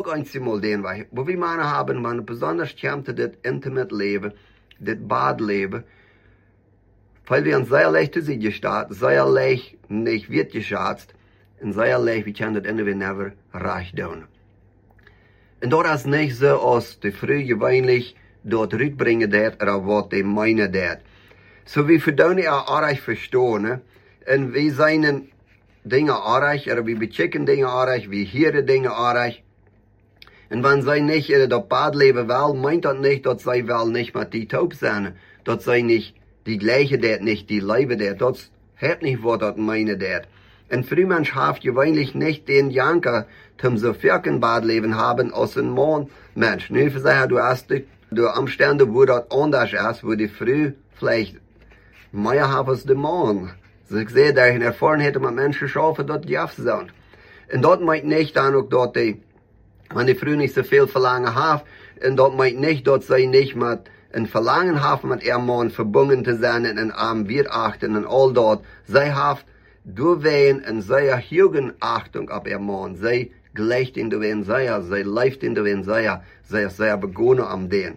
ook einmal den Weg. Wo wir Männer haben, man besonders kämpft das intimate Leben, das Badleben, weil wir uns sehr leicht zu sehen gestaat, sehr leicht nicht wird geschätzt, und sehr leicht, wir können das irgendwie never recht tun. Und dort ist nicht so, als die früh gewöhnlich dort rückbringen dat, oder was die meinen dat. So wie für die ja auch verstehen, ne? Und wir seien Dinge auch, oder wir bechecken Dinge auch, wir hören Dinge auch. Und wenn sie nicht das Badleben will, meint das nicht, dass sie will nicht mit die taub sein, dass sie nicht die gleiche dat, nicht die Leibe dat, das hat nicht, was das meine dat. Ein Frühmensch hat gewöhnlich nicht den Janker, zum so ein Badleben haben, als ein Mondmensch. Nur für sich, du hast die Umstände, wo das anders ist, wo die früh vielleicht mehr haben als der Mond. So ich sehe, da ich in Erfahrung hätte, man Menschen schaffen, dort die sind. Und dort meint nicht dann auch, dort die, wenn die früh nicht so viel Verlangen haben, und dort meint nicht, dass sie nicht mit ein Verlangen haben, mit ihrem Mann verbunden zu sein, und am Wirt achten, und all dort. Sie haben durchwehen eine sehr hohe Achtung ab ihrem Mann. Sie gleicht in der Wehen sehr, sie läuft in der Wehen sehr, sie ist sehr begonnen am den.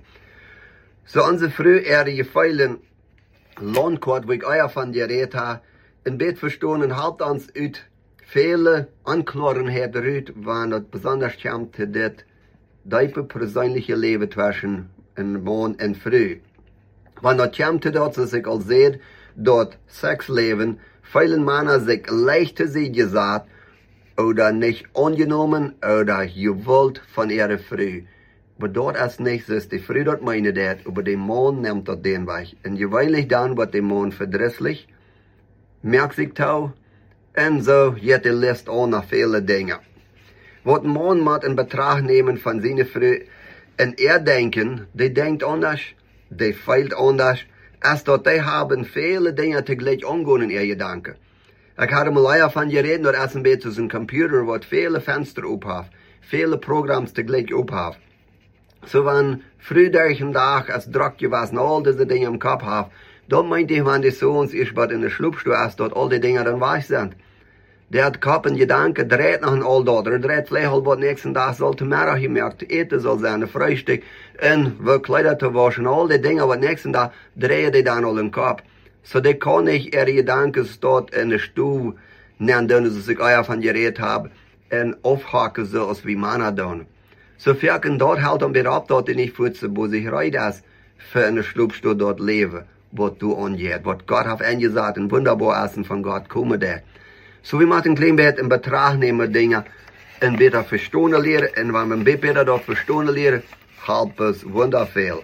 So unsere früherige Feilen, Landkort, wo ich euer von dir redet habe, ein bisschen verstehen und halt uns ut viele Anklarungen rüt, wann das besonders kommt, das diepe persönliche Leben zwischen Mann und Frau. Wenn das kommt, dass ich auch sehe, dort Sexleben, viele Männer sich leicht zu sehen gesagt, oder nicht angenommen, oder gewollt von ihrer Frau. Aber dort ist nicht so, die Frau dort meine das, aber der Mann nimmt dort den Weg. Und gewöhnlich dann wird der Mann verdrisslich, merkt sich tau, und so geht die List auch nach vielen Dingen. Was ein Mann muss in Betracht nehmen von seiner Frau, und denken, die denkt anders, die feilt anders, als dort die haben viele Dinge teglich angehen in ihr Gedanken. Ich hatte mal leider von geredet, dort ist ein bisschen so ein Computer, was viele Fenster aufhat, viele Programme teglich aufhat. So wenn früh durch den Tag als Druck gewesen, all diese Dinge im Kopf haben, dann meinte ich, wenn die Sohns ist, was in der Schlupfstuhl ist, dort all die Dinge dann weich sind. Der hat Kopf und Gedanken, dreht noch ein all dort, dreht vielleicht all was nächsten Tag sollte mehr gemerkt, eten soll sein, ein Frühstück, und wir Kleider zu waschen, all die Dinge, was nächsten Tag, drehen die dann all im Kopf. So die kann ich ihre Gedanken dort in der Stuhl nennen, dass ich euer von geredet habe, und aufhaken so, als wie Männer tun. So wirken dort halt und wieder ab, dort die nicht fühlt, wo sich reut ist, für eine Schlupfstuhl dort leben, was du angeht, was Gott hat angesagt, und wunderbar ist, und von Gott komme der. So wie man ein klein bisschen in Betracht nehmen, Dinge, und besser verstehen lernen, und wenn man besser dort verstehen lernen, halt es wundervoll.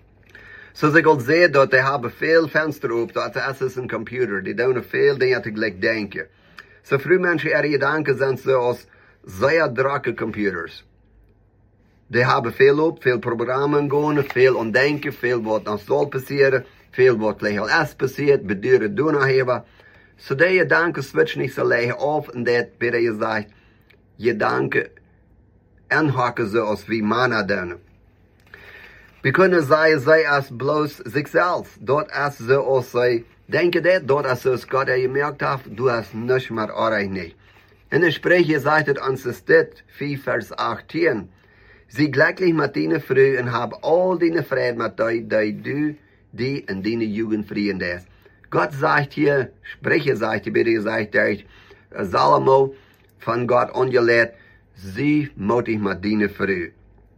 So ich auch sehe, dort die haben viel Fenster auf, dort ist ein Computer, die tun viel Dinge gleich denken. So früh Menschen, ihre Gedanken sind so als sehr drake Computers. Die haben viel op, veel Programme gehen, viel denken, viel was noch soll passieren, viel was vielleicht erst passiert, beduren doen hebben. So die Gedanken switchen nicht so leicht auf und das wird gesagt, Gedanken anhaken so als wie Männer tun. Wir können sagen, sei es bloß sich selbst. Dort ist so als sie denken das, dort ist so, als Gott gemerkt hat, du hast nichts mehr erreicht nicht. In der Sprüche sagt es uns, das 4 Vers 18. Sie glücklich mit deiner Frau und hab all deine Frieden mit du, die in deine Jugend frieden ist. Gott sagt hier, Sprüche sagt hier, bitte sagt euch, Salomo von Gott angelehrt, sie mutig mit deiner Frau.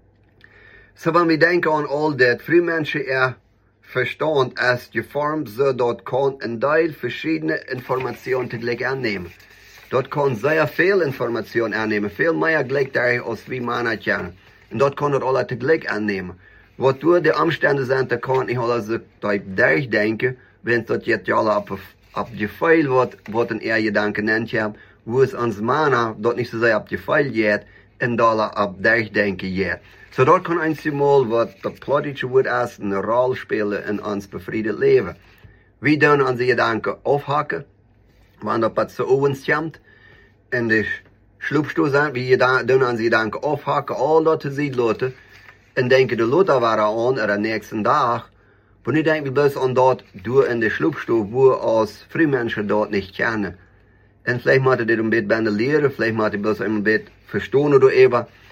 So wenn wir denken an all das, früh Menschen Verstand ist geformt, so dort kann ein Teil verschiedene Informationen gleich annehmen. Dort kann sehr viel Information annehmen, viel mehr gleich als wie Männer kennen. Und dort kann das alle gleich annehmen. Was durch die Umstände sind, da kann ich alles durchdenken, wenn das jetzt alle auf die Fall wird, was in ihr Gedanken nennt, wo es uns Männer dort nicht so sehr auf die Fall geht, und da auf durchdenken geht. So dort kann einmal, was das politische Wort ist, eine Rolle spielen in uns befriedet Leben. Wir tun unsere Gedanken aufhaken, wenn das zu uns kommt, in die Schlupfstuhl sind, wir tun unsere Gedanken aufhaken, all dort zu sehen, Leute, und denken, die Leute waren an, oder nächsten Tag, und ich denke bloß an dort, du in der Schlupfstuhl, wo als Frühmenschen dort nicht kennen. Und vielleicht muss ich das ein bisschen lernen, vielleicht muss ich bloß ein bisschen verstehen oder eben,